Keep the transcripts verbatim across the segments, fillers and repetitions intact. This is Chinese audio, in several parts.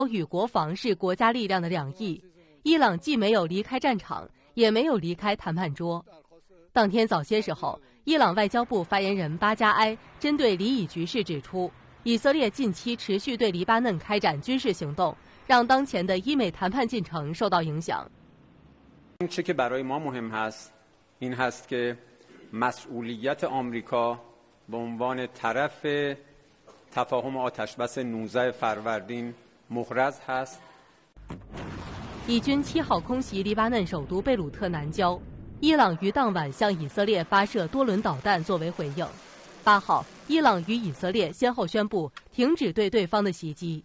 与国防是国家力量的两翼，伊朗既没有离开战场，也没有离开谈判桌。当天早些时候，伊朗外交部发言人巴加埃针对黎以局势指出，以色列近期持续对黎巴嫩开展军事行动，让当前的伊美谈判进程受到影响。 چه که برای ما مهم هست این هست که مسئولیت آمریکا به عنوان طرف تفاهم آتشبس نوزده فروردین محرز هست。 以军七号空袭黎巴嫩首都贝鲁特南郊，伊朗于当晚向以色列发射多轮导弹作为回应。八号，伊朗与以色列先后宣布停止对对方的袭击。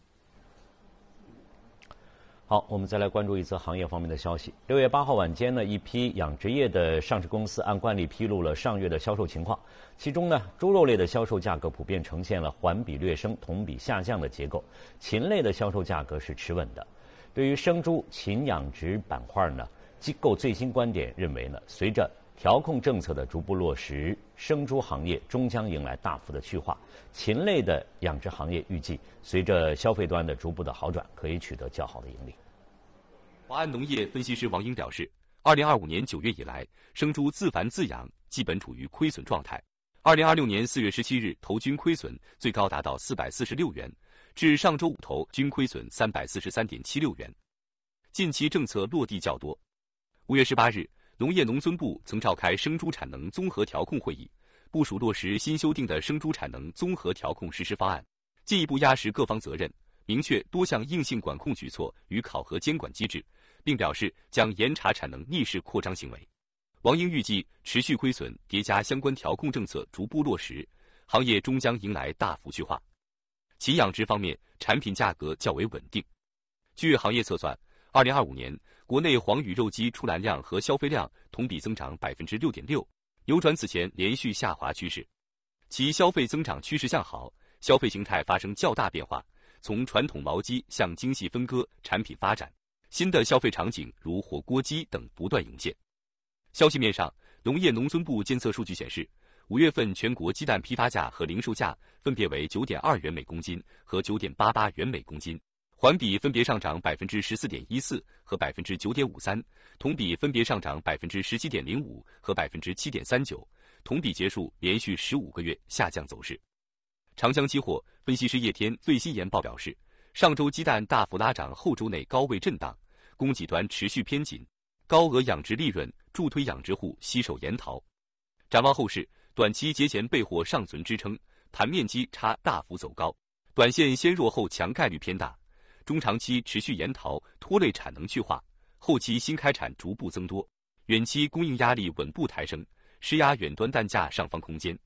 好，我们再来关注一则行业方面的消息。六月八号晚间呢，一批养殖业的上市公司按惯例披露了上月的销售情况，其中呢，猪肉类的销售价格普遍呈现了环比略升、同比下降的结构，禽类的销售价格是持稳的。对于生猪、禽养殖板块呢，机构最新观点认为呢，随着调控政策的逐步落实，生猪行业终将迎来大幅的去化。禽类的养殖行业预计，随着消费端的逐步的好转，可以取得较好的盈利。 华安农业分析师王英表示，二零二五年九月以来，生猪自繁自养基本处于亏损状态。二零二六年四月十七日头均亏损最高达到四百四十六元，至上周五头均亏损三百四十三点七六元。近期政策落地较多。五月十八日，农业农村部曾召开生猪产能综合调控会议，部署落实新修订的生猪产能综合调控实施方案，进一步压实各方责任，明确多项硬性管控举措与考核监管机制，并表示将严查产能逆势扩张行为。王英预计，持续亏损叠加相关调控政策逐步落实，行业终将迎来大幅去化。禽养殖方面，产品价格较为稳定。据行业测算，二零二五年国内黄羽肉鸡出栏量和消费量同比增长百分之六点六，扭转此前连续下滑趋势。其消费增长趋势向好，消费形态发生较大变化，从传统毛鸡向精细分割产品发展，新的消费场景如火锅鸡等不断涌现。消息面上，农业农村部监测数据显示，五月份全国鸡蛋批发价和零售价分别为 九点二元每公斤和 九点八八元每公斤，环比分别上涨 百分之十四点一四 和 百分之九点五三， 同比分别上涨 百分之十七点零五 和 百分之七点三九， 同比结束连续十五个月下降走势。长江期货分析师叶天最新研报表示，上周鸡蛋大幅拉涨，后周内高位震荡，供给端持续偏紧，高额养殖利润助推养殖户携手研淘。展望后市，短期节前备货尚存支撑，盘面基差大幅走高，短线先弱后强概率偏大。中长期持续研淘拖累产能去化，后期新开产逐步增多，远期供应压力稳步抬升，施压远端蛋价上方空间。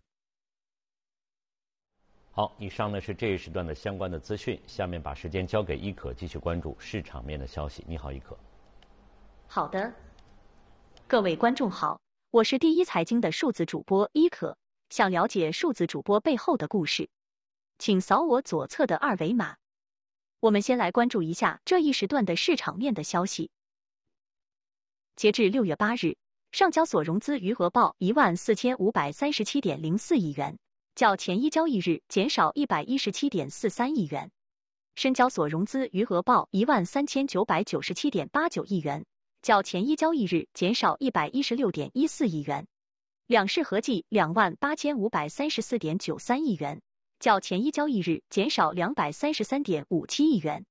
好，以上呢是这一时段的相关的资讯，下面把时间交给伊可继续关注市场面的消息。你好，伊可。 好的，各位观众好，我是第一财经的数字主播伊可。想了解数字主播背后的故事，请扫我左侧的二维码。我们先来关注一下这一时段的市场面的消息。截至六月八日，上交所融资余额报一万四千五百三十七点零四亿元，较前一交易日减少一百一十七点四三亿元。深交所融资余额报一万三千九百九十七点八九亿元，较前一交易日减少一百一十六点一四亿元。两市合计两万八千五百三十四点九三亿元，较前一交易日减少两百三十三点五七亿元。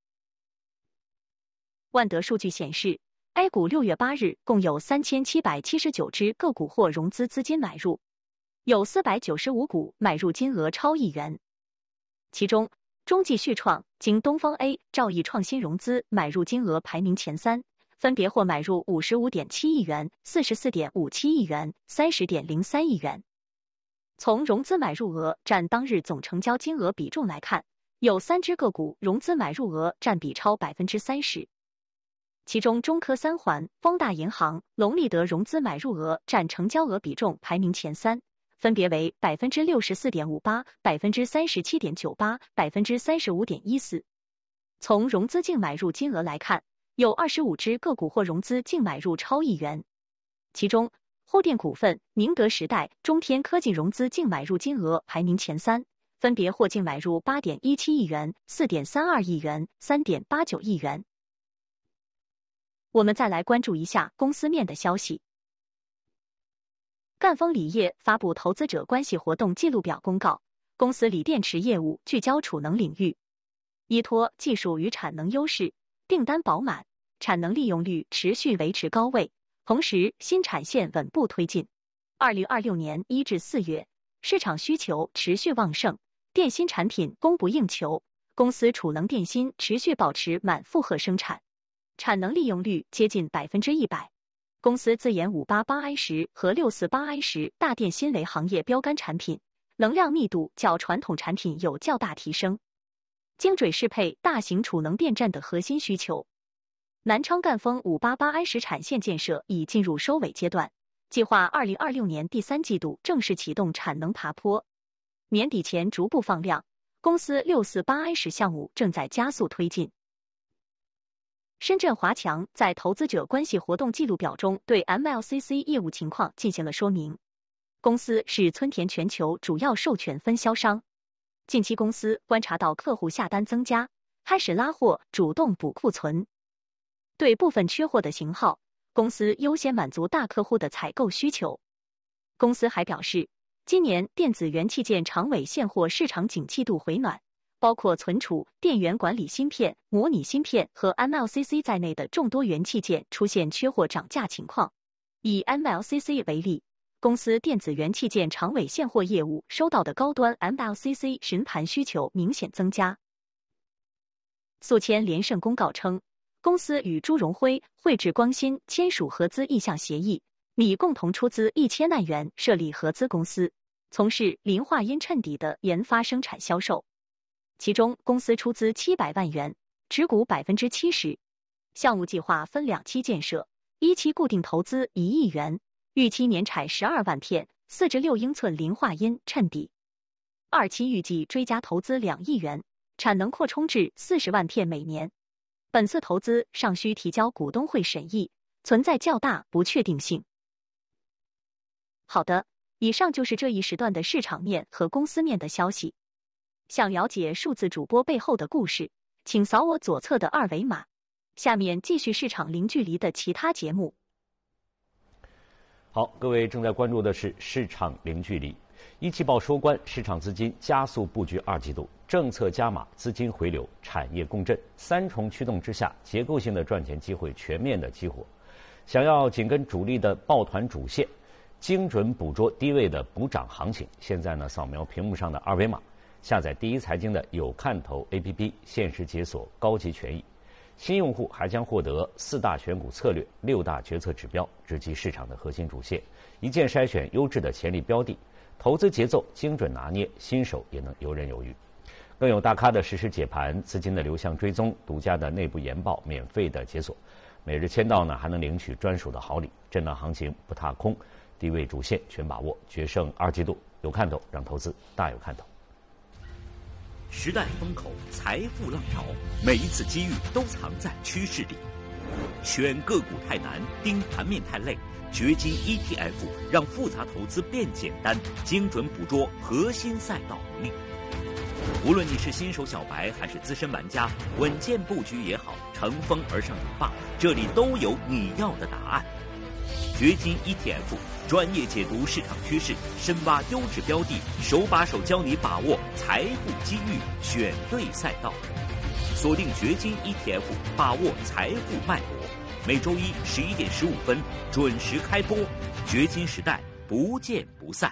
万德数据显示 ，A 股六月八日共有三千七百七十九只个股或融资资金买入，有四百九十五股买入金额超亿元。其中，中继续创、京东方 A、兆易创新融资买入金额排名前三，分别或买入 五十五点七亿元、四十四点五七亿元、三十点零三亿元。从融资买入额占当日总成交金额比重来看，有三只个股融资买入额占比超 百分之三十。其中中科三环、光大银行、隆立德融资买入额占成交额比重排名前三，分别为 百分之六十四点五八、百分之三十七点九八、百分之三十五点一四。从融资净买入金额来看，有二十五只个股或融资净买入超亿元，其中厚电股份、宁德时代、中天科技融资净买入金额排名前三， 分别获净买入 八点一七亿元、四点三二亿元、三点八九亿元。我们再来关注一下公司面的消息。赣锋锂业发布投资者关系活动记录表公告，公司锂电池业务聚焦储能领域，依托技术与产能优势，订单饱满，产能利用率持续维持高位，同时新产线稳步推进。二零二六年一至四月，市场需求持续旺盛，电芯产品供不应求，公司储能电芯持续保持满负荷生产，产能利用率接近百分之一百。公司自研五八八 I 十和六四八 I 十大电芯为行业标杆产品，能量密度较传统产品有较大提升，精准适配大型储能电站的核心需求。南昌赣锋五八八 I 十产线建设已进入收尾阶段，计划二零二六年第三季度正式启动产能爬坡，年底前逐步放量。公司六四八 I 十项目正在加速推进。深圳华强在投资者关系活动记录表中对 M L C C 业务情况进行了说明。公司是村田全球主要授权分销商，近期公司观察到客户下单增加，开始拉货，主动补库存。对部分缺货的型号，公司优先满足大客户的采购需求。公司还表示，今年电子元器件长尾现货市场景气度回暖，包括存储、电源管理芯片、模拟芯片和 M L C C 在内的众多元器件出现缺货涨价情况。以 M L C C 为例，公司电子元器件长尾现货业务收到的高端 M L C C 询盘需求明显增加。宿迁联盛公告称，公司与朱荣辉、汇智光芯签署合资意向协议，拟共同出资一千万元设立合资公司，从事磷化铟衬底的研发、生产、销售。其中公司出资七百万元，持股 百分之七十。 项目计划分两期建设，一期固定投资一亿元，预期年产十二万片四至六英寸磷化铟衬底；二期预计追加投资两亿元，产能扩充至四十万片每年。本次投资尚需提交股东会审议，存在较大不确定性。好的，以上就是这一时段的市场面和公司面的消息。想了解数字主播背后的故事，请扫我左侧的二维码。下面继续市场零距离的其他节目。 好，各位正在关注的是市场零距离。一季报收官，市场资金加速布局二季度，政策加码，资金回流，产业共振，三重驱动之下，结构性的赚钱机会全面的激活。想要紧跟主力的抱团主线，精准捕捉低位的补涨行情，现在呢，扫描屏幕上的二维码，下载第一财经的有看头 A P P， 限时解锁高级权益。新用户还将获得四大选股策略、六大决策指标，直击市场的核心主线，一键筛选优质的潜力标的，投资节奏精准拿捏，新手也能游刃有余。更有大咖的实时解盘、资金的流向追踪、独家的内部研报、免费的解锁。每日签到呢，还能领取专属的好礼。震荡行情不踏空，低位主线全把握，决胜二季度有看头，让投资大有看头。 时代风口，财富浪潮，每一次机遇都藏在趋势里。选个股太难，盯盘面太累，掘金 E T F 让复杂投资变简单，精准捕捉核心赛道红利。无论你是新手小白还是资深玩家，稳健布局也好，乘风而上也罢，这里都有你要的答案。掘金 E T F 专业解读市场趋势，深挖优质标的，手把手教你把握财富机遇，选对赛道。锁定掘金 E T F， 把握财富脉搏。每周一十一点十五分准时开播，掘金时代不见不散。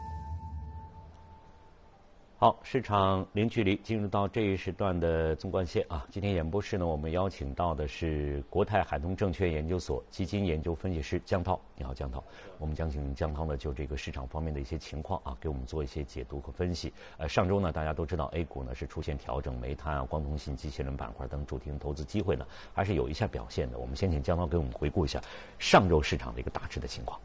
好，市场零距离进入到这一时段的纵贯线啊。今天演播室呢，我们邀请到的是国泰海通证券研究所基金研究分析师江涛。你好，江涛。我们将请江涛呢就这个市场方面的一些情况啊，给我们做一些解读和分析。呃，上周呢，大家都知道 A 股呢是出现调整，煤炭啊、光通信、机器人板块等主题投资机会呢还是有一下表现的。我们先请江涛给我们回顾一下上周市场的一个大致的情况。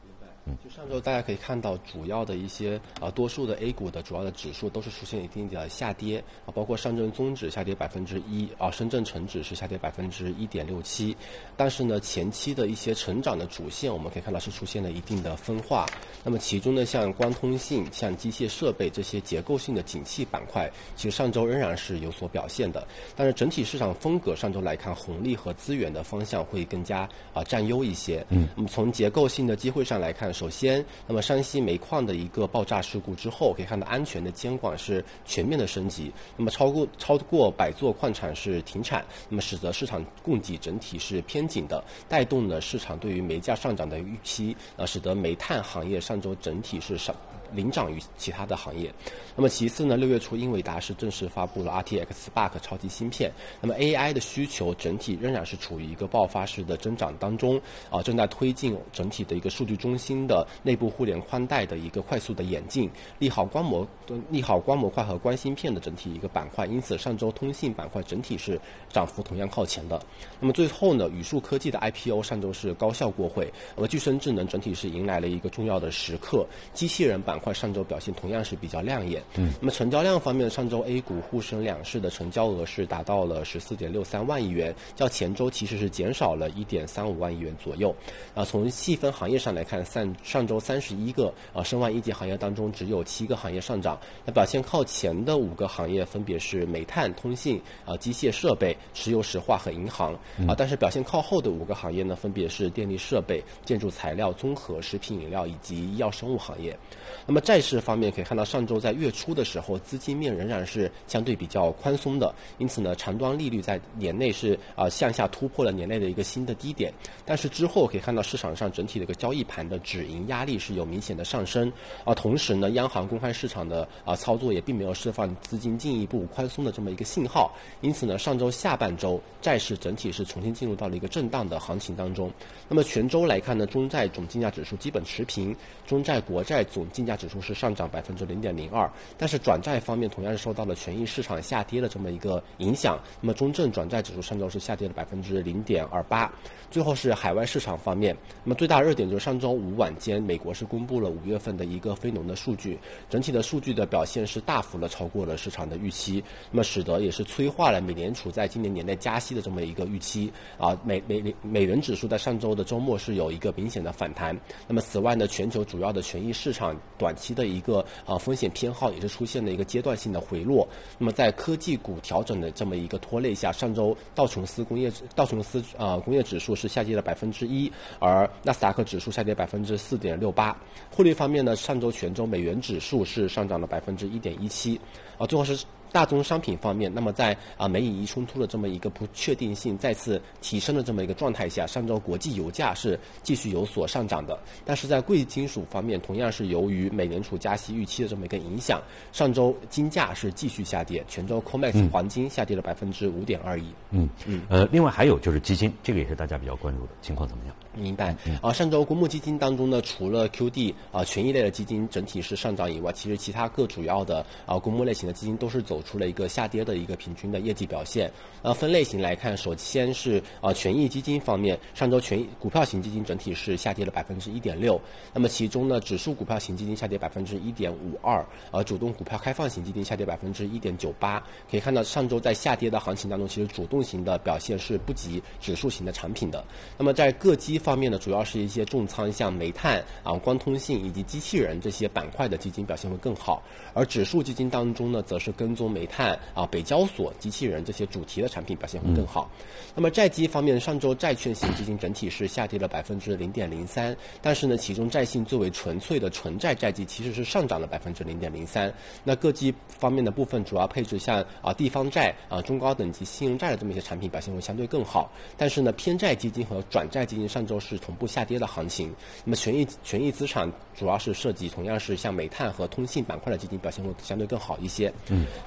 嗯， 就上周大家可以看到，主要的一些啊、呃、多数的 A 股的主要的指数都是出现一定的下跌啊，包括上证综指下跌百分之一啊，深圳成指是下跌百分之一点六七。但是呢，前期的一些成长的主线，我们可以看到是出现了一定的分化。那么其中呢，像光通信、像机械设备这些结构性的景气板块，其实上周仍然是有所表现的。但是整体市场风格上周来看，红利和资源的方向会更加啊占优一些。嗯，那么从结构性的机会上来看，首先，那么山西煤矿的一个爆炸事故之后，可以看到安全的监管是全面的升级。那么超过超过百座矿产是停产，那么使得市场供给整体是偏紧的，带动了市场对于煤价上涨的预期，呃，使得煤炭行业上周整体是上领涨于其他的行业。那么其次呢，六月初英伟达是正式发布了 R T X Spark 超级芯片。那么 A I 的需求整体仍然是处于一个爆发式的增长当中，啊、呃，正在推进整体的一个数据中心的内部互联宽带的一个快速的演进，利好光模利好光模块和光芯片的整体一个板块。因此上周通信板块整体是涨幅同样靠前的。那么最后呢，宇树科技的 I P O 上周是高效过会，那么聚生智能整体是迎来了一个重要的时刻。机器人板块上周表现同样是比较亮眼。嗯，那么成交量方面，上周 A 股沪深两市的成交额是达到了十四点六三万亿元，较前周其实是减少了一点三五万亿元左右。啊，从细分行业上来看，上上周三十一个啊申万一级行业当中，只有七个行业上涨。那表现靠前的五个行业分别是煤炭、通信、啊机械设备、石油石化和银行。啊，但是表现靠后的五个行业呢，分别是电力设备、建筑材料、综合、食品饮料以及医药生物行业。那么债市方面，可以看到上周在月初的时候，资金面仍然是相对比较宽松的，因此呢，长端利率在年内是啊、呃、向下突破了年内的一个新的低点。但是之后可以看到市场上整体的一个交易盘的止盈压力是有明显的上升啊，同时呢，央行公开市场的啊、呃、操作也并没有释放资金进一步宽松的这么一个信号，因此呢，上周下半周债市整体是重新进入到了一个震荡的行情当中。那么全周来看呢，中债总竞价指数基本持平，中债国债总竞价指数是上涨百分之零点零二，但是转债方面同样是受到了权益市场下跌的这么一个影响。那么中证转债指数上周是下跌了百分之零点二八。最后是海外市场方面，那么最大热点就是上周五晚间，美国是公布了五月份的一个非农的数据，整体的数据的表现是大幅的超过了市场的预期，那么使得也是催化了美联储在今年年内加息的这么一个预期啊。美美美元指数在上周的周末是有一个明显的反弹。那么此外呢，全球主要的权益市场短期的一个啊风险偏好也是出现了一个阶段性的回落。那么在科技股调整的这么一个拖累下，上周道琼斯工业道琼斯啊工业指数是下跌了百分之一，而纳斯达克指数下跌百分之四点六八。汇率方面呢，上周全周美元指数是上涨了百分之一点一七。啊，最后是大宗商品方面，那么在啊美以伊冲突的这么一个不确定性再次提升的这么一个状态下，上周国际油价是继续有所上涨的。但是在贵金属方面，同样是由于美联储加息预期的这么一个影响，上周金价是继续下跌，全周 C O M E X 黄金下跌了百分之五点二一。 嗯嗯呃，另外还有就是基金，这个也是大家比较关注的，情况怎么样？ 明白。啊，上周公募基金当中呢，除了 Q D 啊权益类的基金整体是上涨以外，其实其他各主要的啊公募类型的基金都是走出了一个下跌的一个平均的业绩表现。呃，分类型来看，首先是啊权益基金方面，上周权益股票型基金整体是下跌了百分之一点六，那么其中呢，指数股票型基金下跌百分之一点五二，而主动股票开放型基金下跌百分之一点九八。可以看到，上周在下跌的行情当中，其实主动型的表现是不及指数型的产品的。那么在各基方面呢，主要是一些重仓像煤炭啊、光通信以及机器人这些板块的基金表现会更好，而指数基金当中呢，则是跟踪煤炭啊、北交所、机器人这些主题的产品表现会更好。嗯、那么债基方面，上周债券型基金整体是下跌了百分之零点零三，但是呢，其中债信最为纯粹的纯债债基其实是上涨了百分之零点零三。那各基方面的部分主要配置像啊地方债啊、中高等级信用债的这么一些产品表现会相对更好，但是呢，偏债基金和转债基金上周是同步下跌的行情。那么权益权益资产主要是涉及同样是像煤炭和通信板块的基金表现会相对更好一些。嗯，那么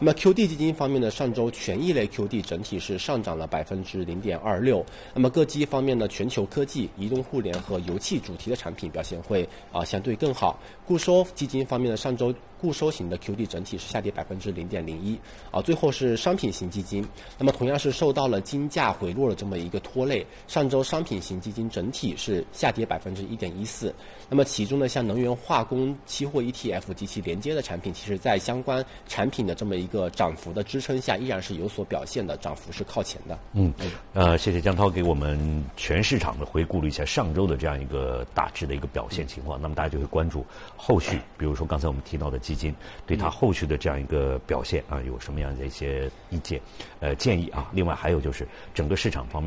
么 Q D 基金方面呢，上周权益类 Q D 整体是上涨了百分之零点二六。那么各基方面呢，全球科技、移动互联和油气主题的产品表现会啊、呃、相对更好。固收基金方面呢，上周固收型的 Q D 整体是下跌百分之零点零一啊。最后是商品型基金，那么同样是受到了金价回落的这么一个拖累，上周商品型基金整体是下跌百分之一点一四。那么其中呢，像能源化工期货 E T F 及其连接的产品，其实在相关产品的这么一个涨幅的支撑下，依然是有所表现的，涨幅是靠前的。 嗯，呃，谢谢江涛给我们全市场的回顾了一下上周的这样一个大致的一个表现情况。那么大家就会关注后续，比如说刚才我们提到的基金，对它后续的这样一个表现啊，有什么样的一些意见、呃建议啊？另外还有就是整个市场方面。